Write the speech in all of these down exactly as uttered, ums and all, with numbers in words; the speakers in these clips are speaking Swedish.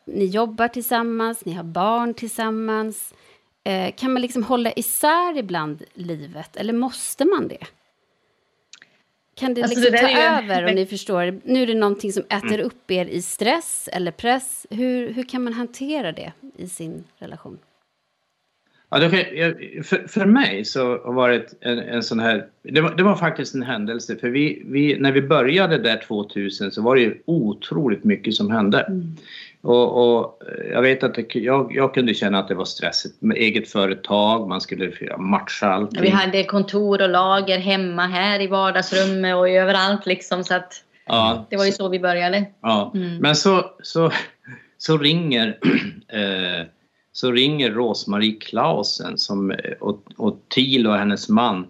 ni jobbar tillsammans, ni har barn tillsammans. Eh, kan man liksom hålla isär ibland livet? Eller måste man det? Kan det alltså liksom det ta ju... över om ni förstår? Nu är det någonting som äter mm. upp er i stress eller press. Hur, hur kan man hantera det i sin relation? Ja, det, för, för mig så har det varit en, en sån här, det var, det var faktiskt en händelse, för vi, vi, när vi började där tvåtusen så var det ju otroligt mycket som hände. Mm. Och, och jag vet att det, jag, jag kunde känna att det var stressigt med eget företag, man skulle matcha allting. Vi hade kontor och lager hemma här i vardagsrummet och överallt liksom, så att ja, det var ju så vi började. Ja, mm. Men så, så, så ringer... eh, Så ringer Rosmarie Clausen som, och, och Thilo och hennes man.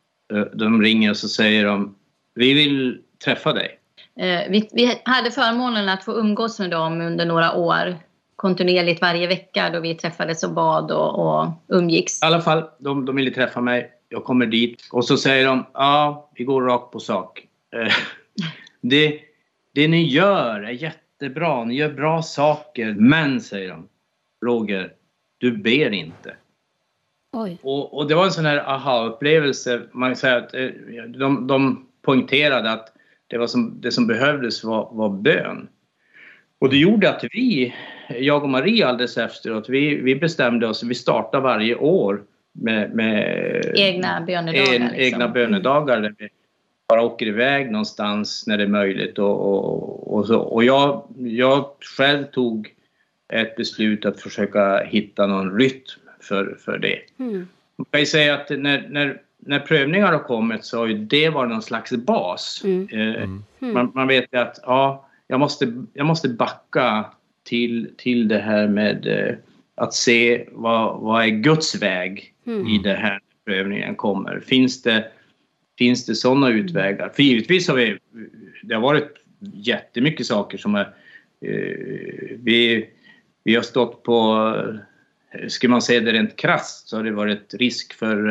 De ringer och så säger de, vi vill träffa dig. Eh, vi, vi hade förmånen att få umgås med dem under några år. Kontinuerligt varje vecka då vi träffades och bad och, och umgicks. I alla fall, de, de ville träffa mig. Jag kommer dit. Och så säger de, ja, vi går rakt på sak. Eh, det, det ni gör är jättebra. Ni gör bra saker. Men, säger de, Roger, du ber inte. Oj. Och, och det var en sån här aha-upplevelse. Man säger att de, de poängterade att det, var som, det som behövdes var, var bön. Och det gjorde att vi, jag och Marie alldeles efteråt, vi, vi bestämde oss, vi startar varje år med, med egna bönedagar. En, liksom. Egna bönedagar där vi bara åker iväg någonstans när det är möjligt. Och, och, och, så. och jag, jag själv tog ett beslut att försöka hitta någon rytm för, för det. Mm. Man kan ju säga att när, när, när prövningar har kommit så har ju det varit någon slags bas. Mm. Eh, mm. Man, man vet ju att ja, jag, måste, jag måste backa till, till det här med eh, att se vad, vad är Guds väg mm. i det här prövningen kommer. Finns det, finns det sådana utvägar? För givetvis har vi, det har varit jättemycket saker som är eh, vi Vi har stått på, ska man säga det rent krasst, så har det varit risk för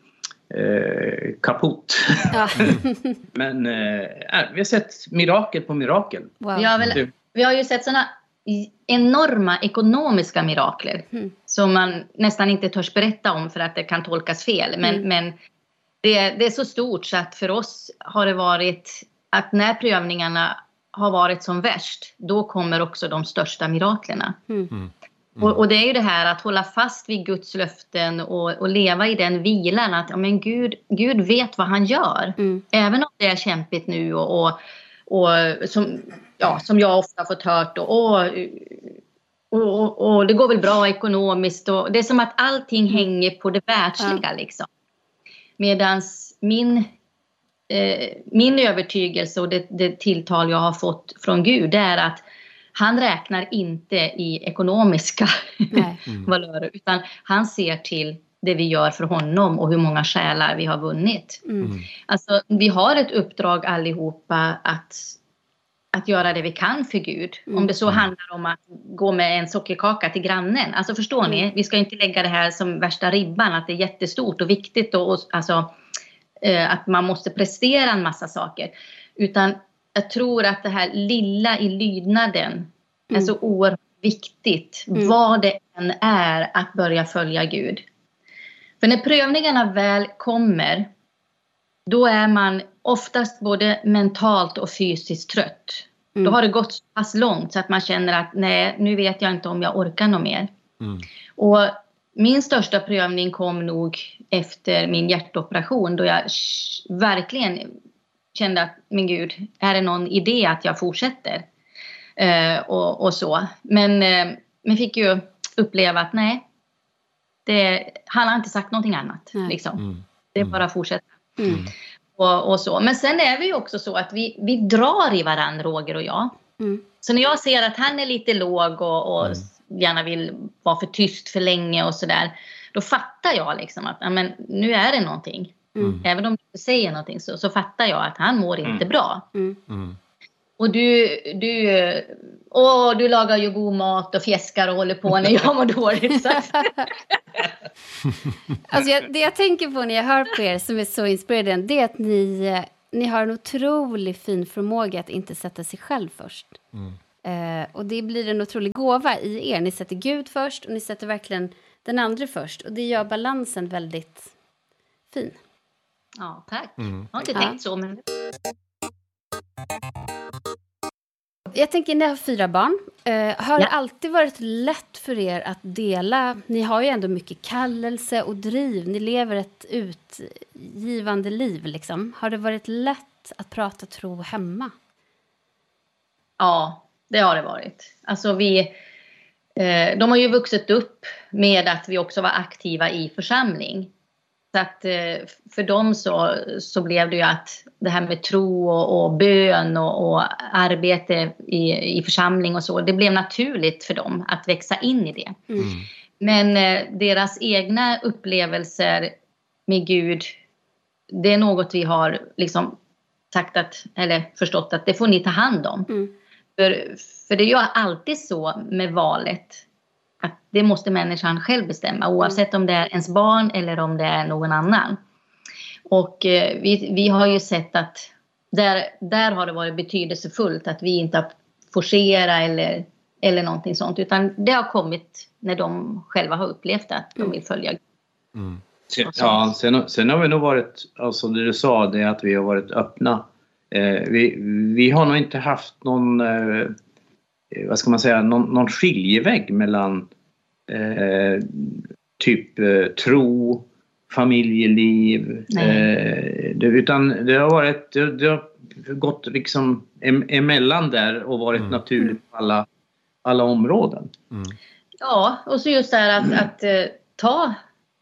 eh, kaputt. Ja. Men eh, vi har sett mirakel på mirakel. Wow. Vi, har väl, vi har ju sett sådana enorma ekonomiska mirakler mm. som man nästan inte törs berätta om för att det kan tolkas fel. Men, mm. men det, det är så stort så att för oss har det varit att när prövningarna har varit som värst, då kommer också de största miraklerna. Mm. Mm. Mm. Och, och det är ju det här att hålla fast vid Guds löften och, och leva i den vilan att ja, men Gud, Gud vet vad han gör. Mm. Även om det är kämpigt nu och, och, och som, ja, som jag ofta har fått hört och, och, och, och det går väl bra ekonomiskt och det är som att allting mm. hänger på det världsliga ja. liksom. Medans min Min övertygelse och det, det tilltal jag har fått från Gud är att han räknar inte i ekonomiska mm. valörer utan han ser till det vi gör för honom och hur många själar vi har vunnit. Mm. Alltså vi har ett uppdrag allihopa att, att göra det vi kan för Gud. Mm. Om det så handlar om att gå med en sockerkaka till grannen. Alltså förstår mm. ni? Vi ska inte lägga det här som värsta ribban att det är jättestort och viktigt och, och alltså att man måste prestera en massa saker. Utan jag tror att det här lilla i lydnaden mm. är så oerhört viktigt. Mm. Vad det än är att börja följa Gud. För när prövningarna väl kommer, då är man oftast både mentalt och fysiskt trött. Mm. Då har det gått så pass långt så att man känner att nej, nu vet jag inte om jag orkar något mer. Mm. Och min största prövning kom nog efter min hjärtoperation då jag verkligen kände att, men Gud, är det någon idé att jag fortsätter? Eh, och, och så. Men eh, jag fick ju uppleva att nej, det, han har inte sagt någonting annat. Liksom. Mm. Det är bara att fortsätta. Mm. Och, och så. Men sen är vi ju också så att vi, vi drar i varandra, Roger och jag. Mm. Så när jag ser att han är lite låg och, och mm. gärna vill vara för tyst för länge och sådär, då fattar jag liksom att men, nu är det någonting. Mm. Även om du inte säger någonting så, så fattar jag att han mår inte mm. bra. Mm. Mm. Och du, du, åh, du lagar ju god mat och fjäskar och håller på när jag mår dåligt. Så. Alltså jag, det jag tänker på när jag hör på er som är så inspirerande, det är att ni, ni har en otroligt fin förmåga att inte sätta sig själv först. Mm. Eh, och det blir en otrolig gåva i er. Ni sätter Gud först och ni sätter verkligen den andra först. Och det gör balansen väldigt fin. Ja, tack. Mm. Jag har inte Ja. tänkt så, men... Jag tänker, ni har fyra barn. Eh, har det Ja. alltid varit lätt för er att dela? Ni har ju ändå mycket kallelse och driv. Ni lever ett utgivande liv, liksom. Har det varit lätt att prata tro hemma? Ja, det har det varit. Alltså vi, eh, de har ju vuxit upp med att vi också var aktiva i församling. Så att eh, för dem så, så blev det ju att det här med tro och, och bön och, och arbete i, i församling och så, det blev naturligt för dem att växa in i det. Mm. Men eh, deras egna upplevelser med Gud, det är något vi har liksom sagt att, eller förstått att det får ni ta hand om. Mm. För, för det är ju alltid så med valet att det måste människan själv bestämma, oavsett om det är ens barn eller om det är någon annan. Och eh, vi, vi har ju sett att där, där har det varit betydelsefullt att vi inte har forcerat eller, eller någonting sånt, utan det har kommit när de själva har upplevt att de vill följa. Mm. Sen, ja, sen, sen har vi nog varit, alltså det du sa, det är att vi har varit öppna. Eh, vi, vi har nog inte haft någon, eh, vad ska man säga, någon, någon skiljevägg mellan eh, typ eh, tro, familjeliv. Eh, det, utan det har varit, det, det har gått liksom em, emellan där och varit Mm. naturligt på alla, alla områden. Mm. Ja, och så just det här att, att eh, ta...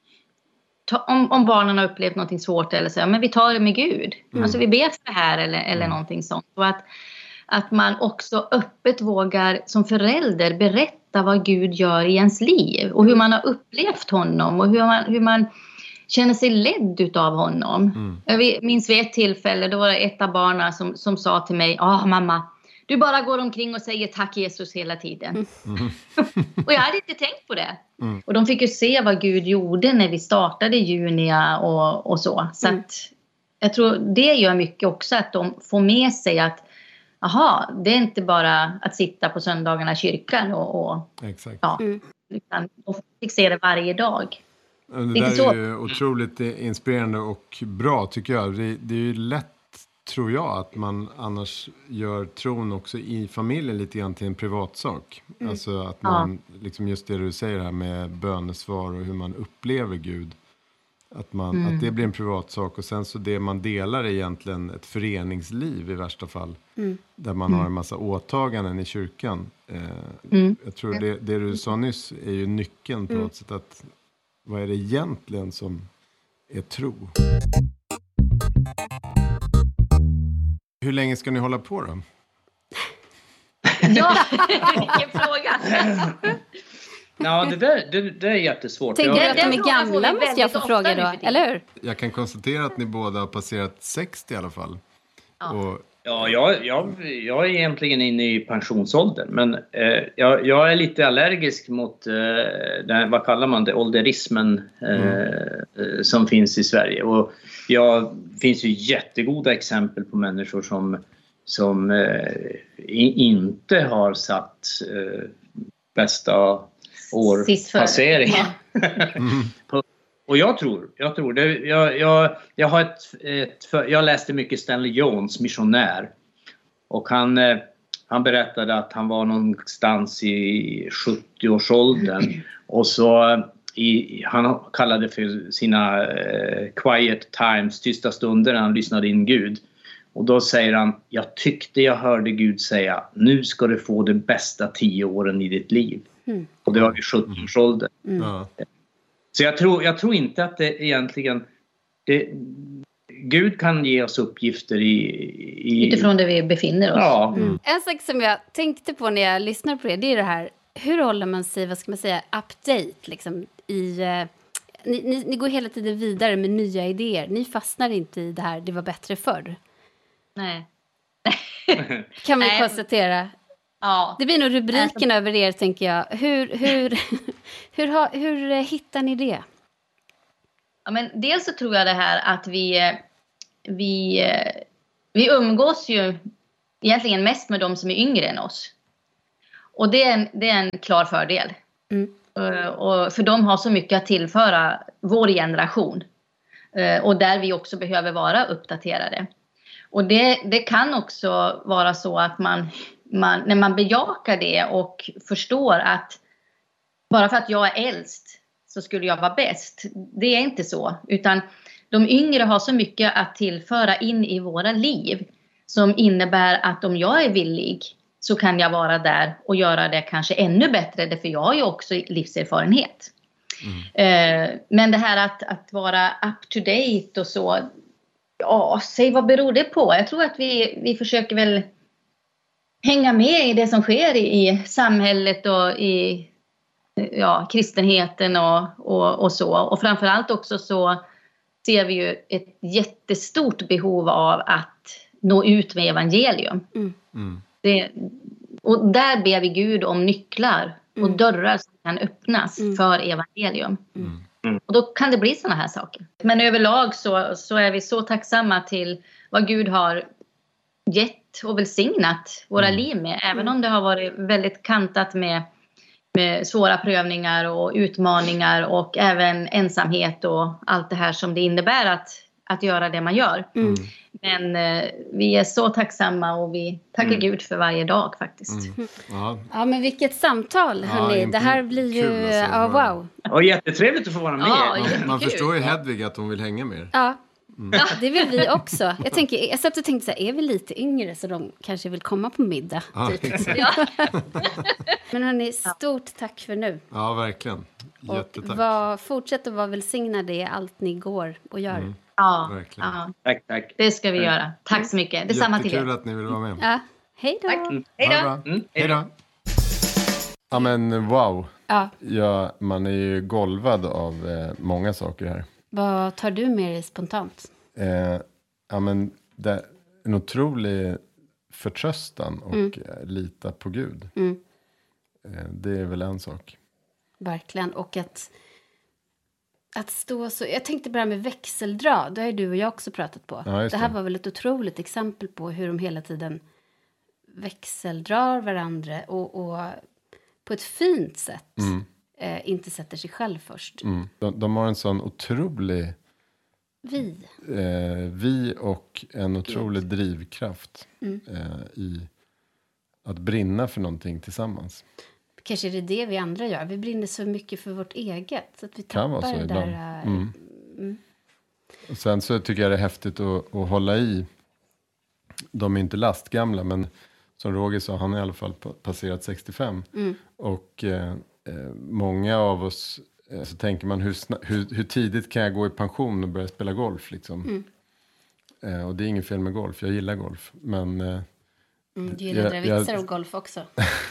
Om, om barnen har upplevt något svårt eller så, ja, men vi tar det med Gud. Mm. Alltså vi ber för det här eller, eller Mm. någonting sånt. Och att, att man också öppet vågar som förälder berätta vad Gud gör i ens liv. Och hur man har upplevt honom och hur man, hur man känner sig ledd utav honom. Mm. Jag minns vid ett tillfälle, då var det ett av barnen som, som sa till mig, ja mamma, du bara går omkring och säger tack Jesus hela tiden. Mm. Och jag hade inte tänkt på det. Mm. Och de fick ju se vad Gud gjorde när vi startade Junia och, och så. Så Mm. att jag tror det gör mycket också att de får med sig att aha, det är inte bara att sitta på söndagarna i kyrkan och, och Exakt. ja, Mm. utan de fick se det varje dag. Det Lite där så. är ju otroligt inspirerande och bra tycker jag. Det, det är ju lätt, tror jag, att man annars gör tron också i familjen lite grann till en privatsak. Mm. Alltså att man, liksom just det du säger här med bönesvar och hur man upplever Gud. Att, man, Mm. att det blir en privatsak och sen så det man delar är egentligen ett föreningsliv i värsta fall. Mm. Där man har en massa åtaganden i kyrkan. Eh, Mm. Jag tror det, det du sa nyss är ju nyckeln på Mm. något sätt att vad är det egentligen som är tro? Hur länge ska ni hålla på då? Ja, vilken fråga. Ja, det där, det, det är jättesvårt. Tänker Jag- du att de den är frågan får vi gamla, måste jag väldigt få ofta fråga nu då, för tiden. eller hur? Jag kan konstatera att ni båda har passerat sextio i alla fall. Ja. Och, Ja, jag, jag, jag är egentligen inne i pensionsåldern, men eh, jag, jag är lite allergisk mot, eh, den här, vad kallar man det, ålderismen eh, eh, som finns i Sverige. Och jag finns ju jättegoda exempel på människor som, som eh, i, inte har satt eh, bästa Sist för- årpassering. Ja. På- Och jag tror, jag tror det, jag, jag, jag har ett, ett för, jag läste mycket Stanley Jones, missionär. Och han, eh, han berättade att han var någonstans i sjuttio-årsåldern. Och så, eh, i, han kallade för sina eh, quiet times, tysta stunder när han lyssnade in Gud. Och då säger han, jag tyckte jag hörde Gud säga, nu ska du få de bästa tio åren i ditt liv. Mm. Och det var vid sjuttio-årsåldern. Mm. ja. Så jag tror, jag tror inte att det egentligen... Det, Gud kan ge oss uppgifter i... i Utifrån där vi befinner oss. Ja. Mm. En sak som jag tänkte på när jag lyssnar på det, det är det här, hur håller man sig, vad ska man säga, update liksom i... Eh, ni, ni, ni går hela tiden vidare med nya idéer. Ni fastnar inte i det här, det var bättre förr. Nej. Kan vi Nej. konstatera. Ja. Det blir nog rubriken över er, tänker jag. Hur, hur, hur, har, hur eh, hittar ni det? Ja, men dels så tror jag det här att vi, eh, vi, eh, vi umgås ju egentligen mest med de som är yngre än oss. Och det är en, det är en klar fördel. Mm. Uh, och för de har så mycket att tillföra vår generation. Uh, och där vi också behöver vara uppdaterade. Och det, det kan också vara så att man, man, när man bejakar det och förstår att bara för att jag är äldst så skulle jag vara bäst. Det är inte så. Utan de yngre har så mycket att tillföra in i våra liv. Som innebär att om jag är villig så kan jag vara där och göra det kanske ännu bättre. För jag har ju också livserfarenhet. Mm. Eh, men det här att, att vara up to date och så. Ja, säg vad beror det på? Jag tror att vi, vi försöker väl hänga med i det som sker i, i samhället och i ja, kristenheten och, och, och så. Och framförallt också så ser vi ju ett jättestort behov av att nå ut med evangelium. Mm. Mm. Det, och där ber vi Gud om nycklar och mm. dörrar som kan öppnas mm. för evangelium. Mm. Mm. Och då kan det bli såna här saker. Men överlag så, så är vi så tacksamma till vad Gud har gett och välsignat våra mm. liv med. Även om det har varit väldigt kantat med, med svåra prövningar och utmaningar och även ensamhet och allt det här som det innebär att, att göra det man gör. Mm. Men eh, vi är så tacksamma och vi tackar mm. Gud för varje dag faktiskt. Mm. Ja. ja, men vilket samtal, hörni. Ja, det här blir ju... Alltså, ja, wow. Och jättetrevligt att få vara med. Ja, man, man förstår ju Hedvig att hon vill hänga med er. Ja. Mm. Ja, det vill vi också. Jag, tänker, jag satt och tänkte så här, är vi lite yngre så de kanske vill komma på middag? Ja, typ. Ja. Men hörni, stort tack för nu. Ja, verkligen. Jättetack. Och var, fortsätt att vara välsignade i allt ni går och gör. Mm. Ja, ja, tack, tack. Det ska vi mm. göra. Tack så mycket. Det är samma till er. Jättekul att ni vill vara med. Ja, hej då. Tack. Hej då. Mm. Hej då. Ja, men wow. Ja. Ja, man är ju golvad av eh, många saker här. Vad tar du med dig spontant? Eh, ja, men det är en otrolig förtröstan och mm. lita på Gud. Mm. Eh, det är väl en sak. Verkligen. Och att, att stå så... Jag tänkte bara med växeldra. Det har ju du och jag också pratat på. Ja, det här var väl ett otroligt exempel på hur de hela tiden växeldrar varandra. Och, och på ett fint sätt mm. eh, inte sätter sig själv först. Mm. De, de har en sån otrolig... Vi. Eh, vi och en otrolig drivkraft mm. eh, i att brinna för någonting tillsammans. Kanske är det det vi andra gör. Vi brinner så mycket för vårt eget. Så att vi kan vara så det ibland. Där, mm. Mm. Och sen så tycker jag det är häftigt att, att hålla i. De är inte lastgamla, men som Roger sa, han är i alla fall passerat sextiofem. Mm. Och eh, många av oss, eh, så tänker man hur, sna- hur, hur tidigt kan jag gå i pension och börja spela golf liksom. Mm. Eh, och det är ingen fel med golf, jag gillar golf. Men... Eh, Mm, du gillar jag, vitsar och golf också.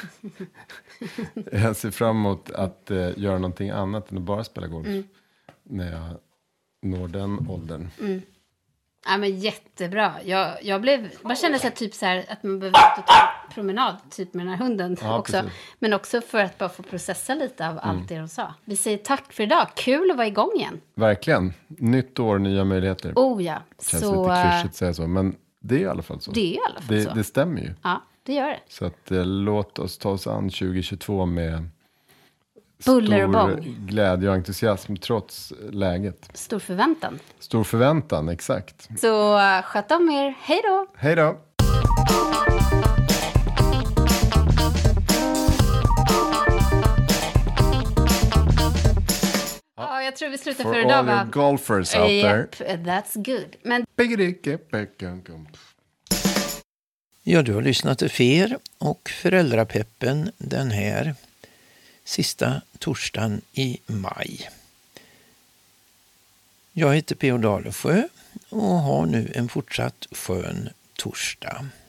Jag ser fram emot att uh, göra någonting annat än att bara spela golf. Mm. När jag når den åldern. Mm. Ja, men jättebra. Jag, jag blev, man kände sig typ så här att man behöver ta promenad typ med den här hunden ja, också. Precis. Men också för att bara få processa lite av mm. allt det de sa. Vi säger tack för idag. Kul att vara igång igen. Verkligen. Nytt år, nya möjligheter. Oh ja. Känns så, lite klyschigt att säga så, men det är i alla fall så. Det är i alla fall det, så. Det stämmer ju. Ja, det gör det. Så att, eh, låt oss ta oss an tjugohundratjugotvå med buller och stor bång. Glädje och entusiasm trots läget. Stor förväntan. Stor förväntan, exakt. Så uh, sköt om er. Hej då! Hej då! Ja, jag tror vi slutar For för idag, all va? your golfers out yep, there. That's good. Men... Ja, du har lyssnat till Fer och Föräldrapeppen den här sista torsdagen i maj. Jag heter P O Dalesjö och har nu en fortsatt skön torsdag.